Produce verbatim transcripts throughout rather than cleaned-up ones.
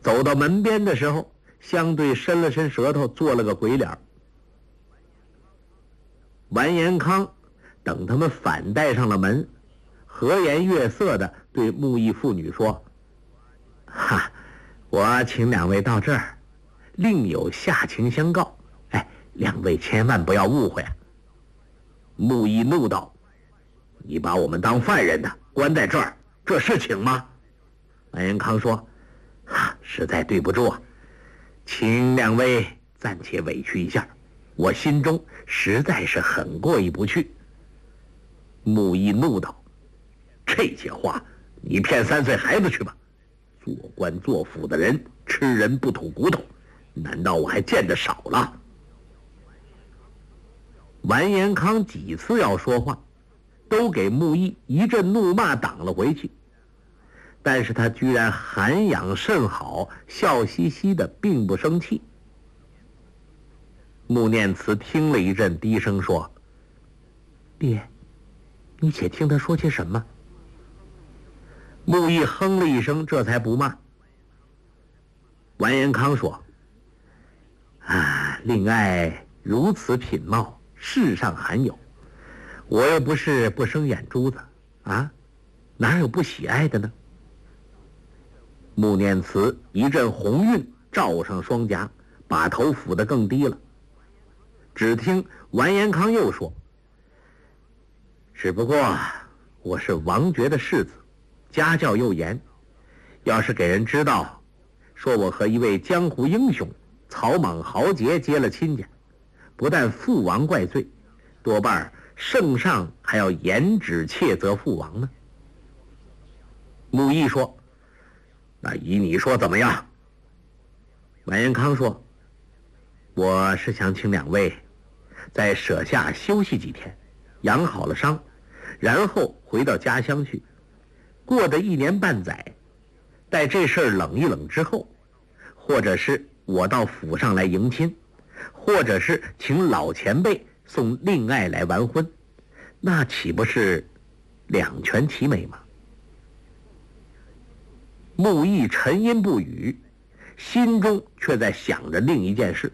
走到门边的时候，相对伸了伸舌头，做了个鬼脸。完颜康等他们反带上了门，和颜悦色地对木易妇女说：“哈，我请两位到这儿，另有下情相告。哎，两位千万不要误会啊！”木易怒道：“你把我们当犯人的，关在这儿，这是请吗？”完颜康说：“哈，实在对不住啊，请两位暂且委屈一下，我心中实在是很过意不去。”木易怒道：“这些话你骗三岁孩子去吧！做官做府的人吃人不吐骨头，难道我还见得少了？”完颜康几次要说话，都给木易一阵怒骂挡了回去，但是他居然涵养甚好，笑嘻嘻的，并不生气。穆念慈听了一阵，低声说：“爹，你且听他说些什么。”木易哼了一声，这才不骂。完颜康说：“啊，令爱如此品貌，世上罕有，我又不是不生眼珠子啊，哪有不喜爱的呢？”穆念慈一阵红晕罩上双颊，把头俯得更低了。只听完颜康又说：“只不过我是王爵的世子，家教又严，要是给人知道说我和一位江湖英雄草莽豪杰结了亲家，不但父王怪罪，多半圣上还要严旨切责父王呢。”穆易说：“那依你说怎么样？”完颜康说：“我是想请两位在舍下休息几天，养好了伤，然后回到家乡去，过得一年半载，待这事儿冷一冷之后，或者是我到府上来迎亲，或者是请老前辈送令爱来完婚，那岂不是两全其美吗？”穆易沉吟不语，心中却在想着另一件事。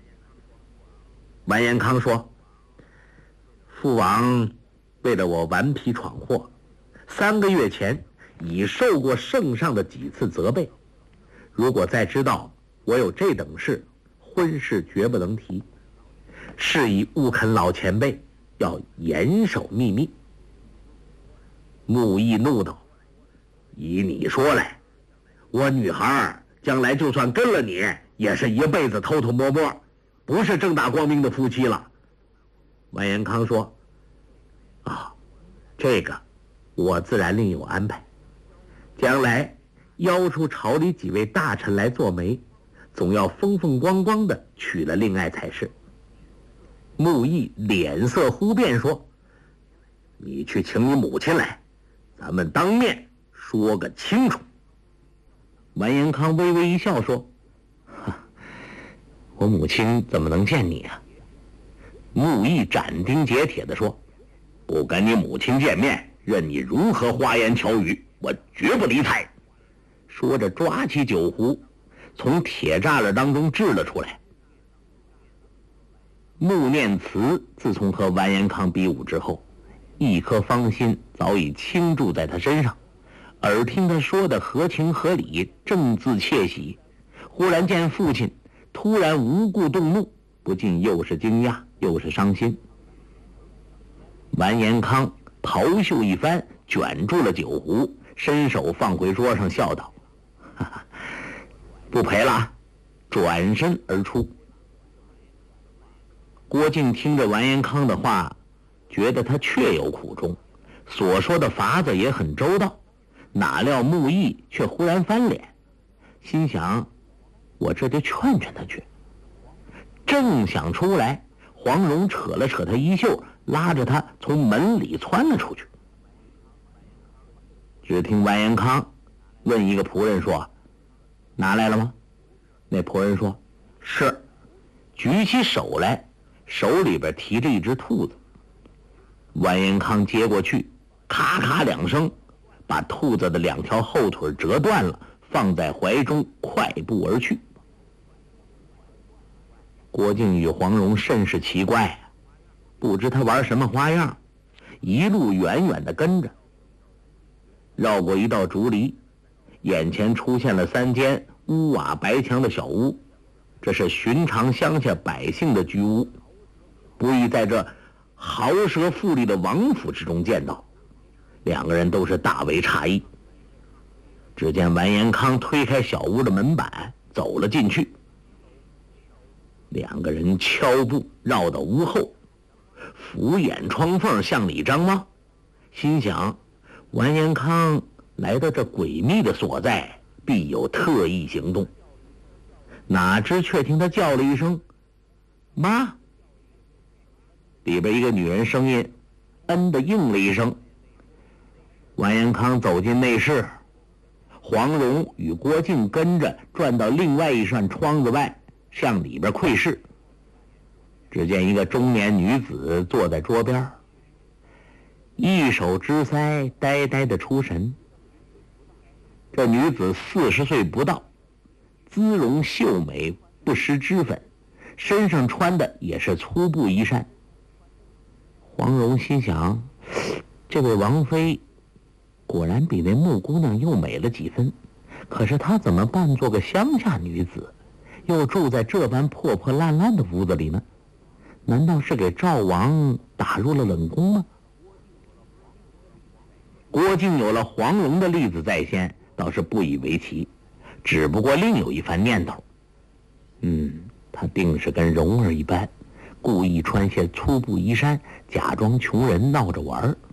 完颜康说：“父王为了我顽皮闯祸，三个月前已受过圣上的几次责备，如果再知道我有这等事，婚事绝不能提，是以务恳老前辈要严守秘密。”穆易怒道：“依你说来，我女孩将来就算跟了你，也是一辈子偷偷摸摸，不是正大光明的夫妻了。”完颜康说：“啊，这个我自然另有安排，将来邀出朝里几位大臣来做媒，总要风风光光的娶了令爱才是。”穆易脸色忽变说：“你去请你母亲来，咱们当面说个清楚。”完颜康微微一笑说：“我母亲怎么能见你啊？”穆易斩钉截铁地说：“不跟你母亲见面，任你如何花言巧语，我绝不离台。”说着抓起酒壶，从铁栅栏当中掷了出来。穆念慈自从和完颜康比武之后，一颗芳心早已倾注在他身上，耳听他说的合情合理，正自窃喜，忽然见父亲突然无故动怒，不禁又是惊讶又是伤心。完颜康袍袖一翻，卷住了酒壶，伸手放回桌上，笑道：“哈哈，不赔了。”转身而出。郭靖听着完颜康的话，觉得他确有苦衷，所说的法子也很周到，哪料穆易却忽然翻脸，心想：我这就劝劝他去。正想出来，黄蓉扯了扯他衣袖，拉着他从门里窜了出去。只听完颜康问一个仆人说：“拿来了吗？”那仆人说：“是。”举起手来，手里边提着一只兔子。完颜康接过去，咔咔两声，把兔子的两条后腿折断了， 放在怀中，快步而去。郭靖与黄蓉甚是奇怪，不知他玩什么花样，一路远远地跟着。绕过一道竹篱，眼前出现了三间屋瓦白墙的小屋，这是寻常乡下百姓的居屋，不易在这豪奢富丽的王府之中见到。两个人都是大为诧异。只见完颜康推开小屋的门板，走了进去。两个人悄步绕到屋后，俯眼窗缝向里张望，心想完颜康来到这诡秘的所在，必有特异行动。哪知却听他叫了一声妈，里边一个女人声音嗯的应了一声。完颜康走进内室，黄蓉与郭靖跟着转到另外一扇窗子外，向里边窥视。只见一个中年女子坐在桌边，一手支腮，呆呆的出神。这女子四十岁不到，姿容秀美，不施脂粉，身上穿的也是粗布衣衫。黄蓉心想，这位王妃果然比那木姑娘又美了几分，可是她怎么扮作个乡下女子，又住在这般破破烂烂的屋子里呢？难道是给赵王打入了冷宫吗？郭靖有了黄蓉的例子在先，倒是不以为奇，只不过另有一番念头。嗯，他定是跟蓉儿一般，故意穿些粗布衣衫，假装穷人闹着玩儿。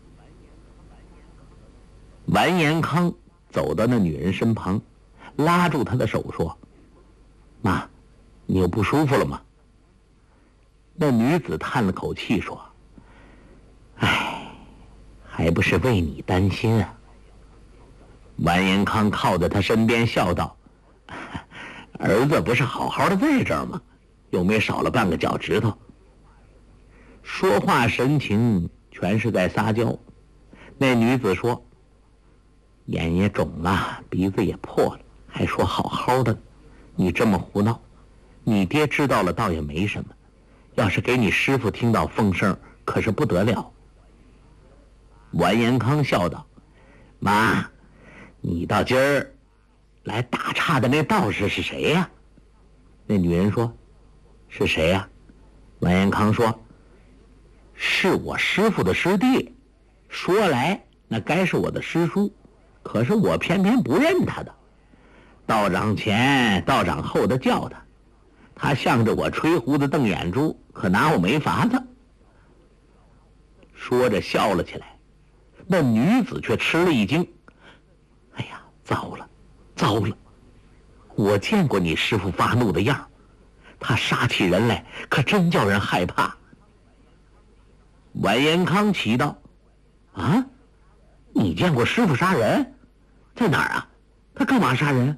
完颜康走到那女人身旁，拉住她的手说：妈，你又不舒服了吗？那女子叹了口气说：唉，还不是为你担心啊。完颜康靠在他身边笑道：儿子不是好好的在这儿吗？又没少了半个脚趾头。说话神情全是在撒娇。那女子说：眼也肿了，鼻子也破了，还说好好的，你这么胡闹，你爹知道了倒也没什么，要是给你师父听到风声，可是不得了。完颜康笑道：妈，你到今儿来打岔的那道士是谁呀？那女人说：是谁呀？完颜康说：是我师父的师弟，说来那该是我的师叔，可是我偏偏不认他的。道长前道长后的叫他，他向着我吹胡子瞪眼珠，可拿我没法子。说着笑了起来。那女子却吃了一惊：哎呀，糟了糟了，我见过你师父发怒的样，他杀起人来可真叫人害怕。完颜康奇道：啊，你见过师父杀人？在哪儿啊？他干嘛杀人？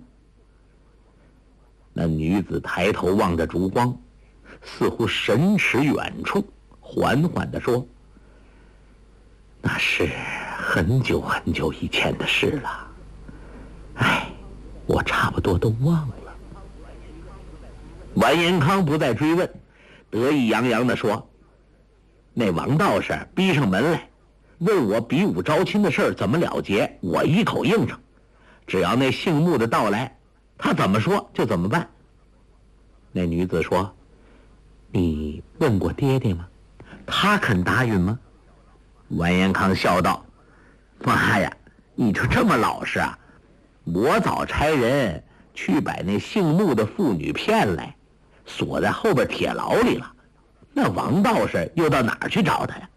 那女子抬头望着烛光，似乎神驰远处，缓缓地说：那是很久很久以前的事了，哎，我差不多都忘了。完颜康不再追问，得意洋洋地说：那王道士逼上门来，问我比武招亲的事怎么了结，我一口应承，只要那姓穆的到来，他怎么说就怎么办。那女子说：你问过爹爹吗？他肯答应吗？完颜康笑道：妈呀，你就这么老实啊？我早差人去把那姓穆的妇女骗来，锁在后边铁牢里了。那王道士又到哪儿去找他呀？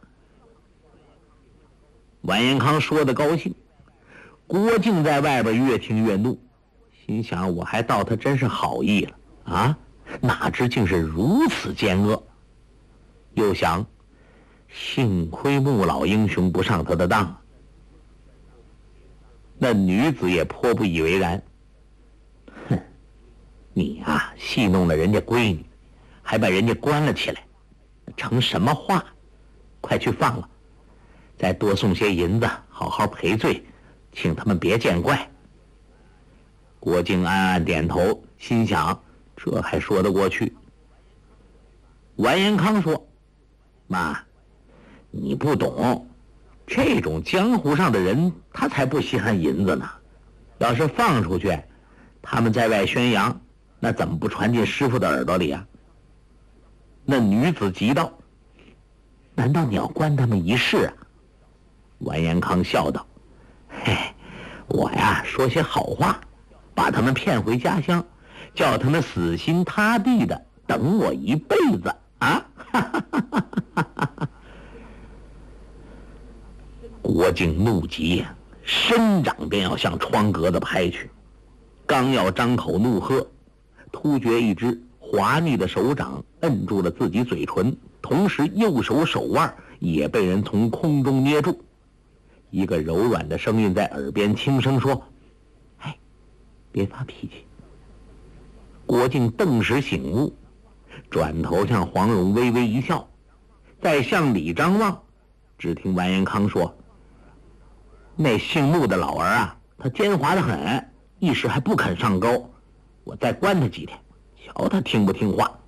完颜康说的高兴，郭靖在外边越听越怒，心想我还道他真是好意了啊，哪知竟是如此奸恶。又想幸亏穆老英雄不上他的当。那女子也颇不以为然：哼，你啊戏弄了人家闺女，还把人家关了起来，成什么话？快去放了，再多送些银子，好好赔罪，请他们别见怪。 郭靖暗暗点头，心想这还说得过去。完颜康说：“妈，你不懂，这种江湖上的人他才不稀罕银子呢。要是放出去，他们在外宣扬，那怎么不传进师傅的耳朵里啊？”那女子急道：“难道你要关他们一世啊？”完颜康笑道：“嘿，我呀说些好话，把他们骗回家乡，叫他们死心塌地的等我一辈子啊！”郭靖怒极，伸掌便要向窗格子拍去，刚要张口怒喝，突觉一只滑腻的手掌摁住了自己嘴唇，同时右手手腕也被人从空中捏住。一个柔软的声音在耳边轻声说：“哎，别发脾气。”郭靖顿时醒悟，转头向黄蓉微微一笑，再向里张望，只听完颜康说：“那姓穆的老儿啊，他奸猾得很，一时还不肯上钩，我再关他几天，瞧他听不听话。”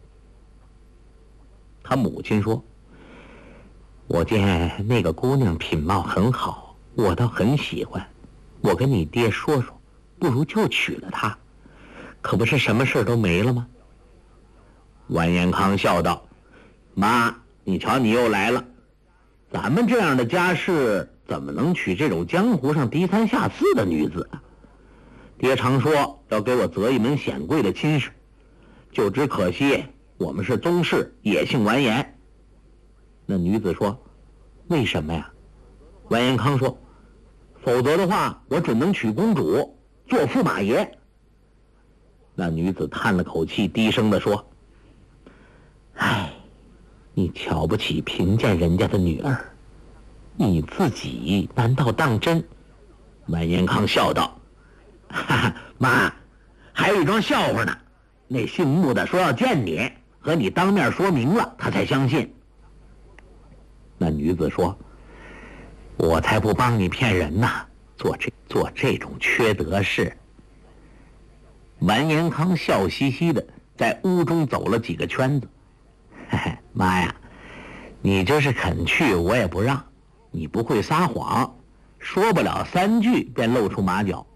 他母亲说：“我见那个姑娘品貌很好，我倒很喜欢，我跟你爹说说，不如就娶了她，可不是什么事都没了吗？”完颜康笑道：“妈，你瞧你又来了，咱们这样的家世怎么能娶这种江湖上低三下四的女子啊？爹常说要给我择一门显贵的亲事，就只可惜我们是宗室，也姓完颜。”那女子说：“为什么呀？”完颜康说：“否则的话，我准能娶公主，做驸马爷。”那女子叹了口气，低声地说：“唉，你瞧不起贫贱人家的女儿，你自己难道当真？”完颜康笑道：“哈哈，妈，还有一桩笑话呢。那姓穆的说要见你，和你当面说明了，他才相信。”那女子说：“我才不帮你骗人呢，做这做这种缺德事。”完颜康笑嘻嘻的在屋中走了几个圈子。“嘿嘿，妈呀，你这是肯去我也不让，你不会撒谎，说不了三句便露出马脚。”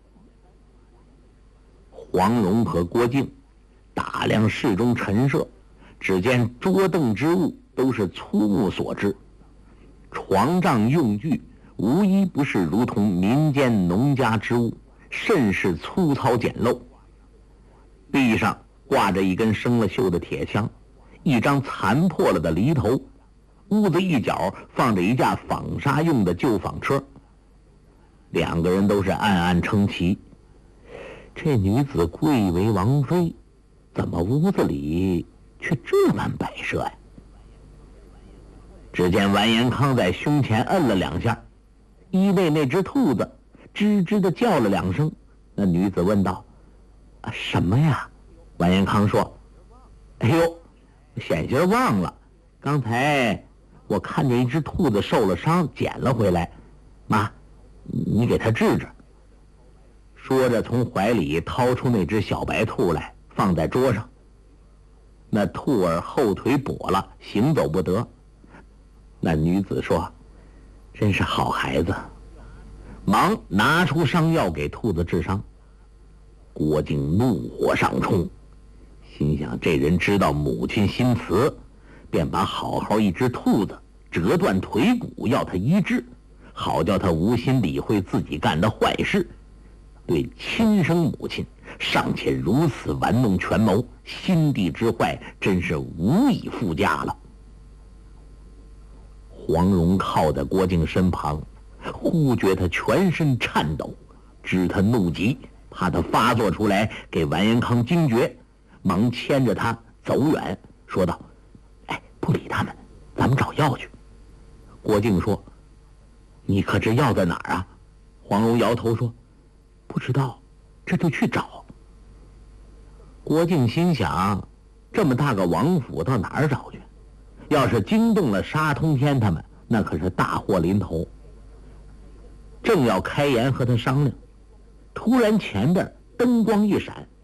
黄蓉和郭靖打量室中陈设，只见桌凳之物都是粗木所制，床帐用具无一不是如同民间农家之物，甚是粗糙简陋。壁上挂着一根生了锈的铁枪，一张残破了的犁头，屋子一角放着一架纺纱用的旧纺车。两个人都是暗暗称奇，这女子贵为王妃，怎么屋子里却这般摆设呀？只见完颜康在胸前摁了两下，衣内那只兔子吱吱地叫了两声。那女子问道：“啊，什么呀？”完颜康说：“哎呦，险些忘了，刚才我看见一只兔子受了伤，捡了回来，妈，你给它治治。”说着从怀里掏出那只小白兔来，放在桌上。那兔儿后腿跛了，行走不得。那女子说：“真是好孩子。”忙拿出伤药给兔子治伤。郭靖怒火上冲，心想这人知道母亲心慈，便把好好一只兔子折断腿骨要他医治，好叫他无心理会自己干的坏事。对亲生母亲尚且如此玩弄权谋，心地之坏真是无以复加了。黄蓉靠在郭靖身旁，忽觉他全身颤抖，知他怒极，怕他发作出来给完颜康惊觉，忙牵着他走远，说道：“哎，不理他们，咱们找药去。”郭靖说：“你可知药在哪儿啊？”黄蓉摇头说：“不知道，这就去找。”郭靖心想，这么大个王府到哪儿找去？要是惊动了沙通天他们，那可是大祸临头。正要开言和他商量，突然前边灯光一闪，